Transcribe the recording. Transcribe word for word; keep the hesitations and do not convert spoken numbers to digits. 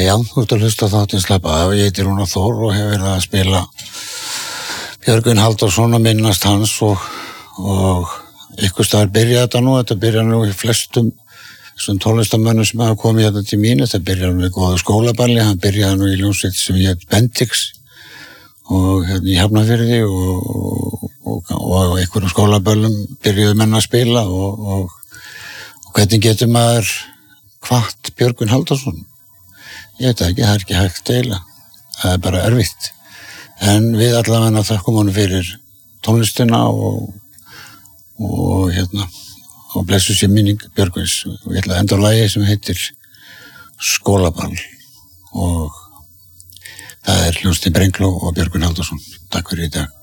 Já, þú ert að hlusta á þáttinn Slappa af. Ég heiti Rúnar Þór og hef verið að spila Björgvin Halldórsson og minnast hans og, og ykkur staðar byrja þetta nú. Þetta byrja nú í flestum þessum tónlistarmönnum sem hafa komið þetta til mín. Þetta byrja nú í góðu skólaballi. Hann byrjaði nú í hljómsveit sem ég heit Bendix og hérna í Hafnarfirði og, og, og, og einhverjum skólaböllum byrjuðu menn að spila og, og, og hvernig getur maður hvatt Björgvin Halldórsson? Ég veit ekki, það er ekki hægt eiginlega. Það er bara erfitt. En við allavega þakkum honum fyrir tónlistina og, og hérna, og blessu sér minning Björgvins. Ég ætla að enda á lagi sem heitir Skólaball og það er hljómsveitin Brengló og Björgvin Halldórsson. Takk fyrir í dag.